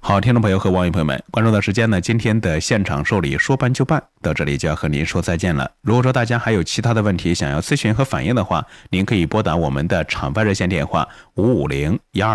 好，听众朋友和网友朋友们，关注的时间呢，今天的现场受理说办就办到这里就要和您说再见了。如果说大家还有其他的问题想要咨询和反映的话，您可以拨打我们的场外热线电话550-12